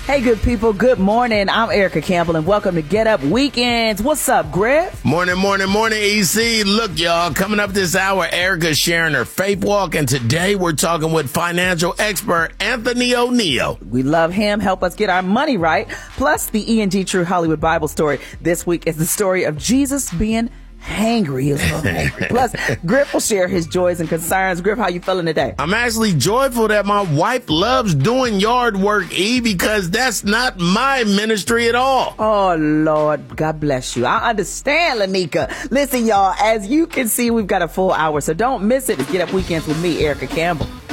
Hey, good people. Good morning. I'm Erica Campbell, and welcome to Get Up Weekends. What's up, Griff? Morning, EC. Look, y'all, coming up this hour, Erica's sharing her faith walk, and today we're talking with financial expert Anthony O'Neill. We love him. Help us get our money right. Plus, the E&G True Hollywood Bible story this week is the story of Jesus being hangry. He was so hangry. Plus, Griff will share his joys and concerns. Griff, how you feeling today? I'm actually joyful that my wife loves doing yard work, because that's not my ministry at all. Oh, Lord. God bless you. I understand, Lanika. Listen, y'all, as you can see, we've got a full hour, so don't miss it. Get Up Weekends with me, Erica Campbell.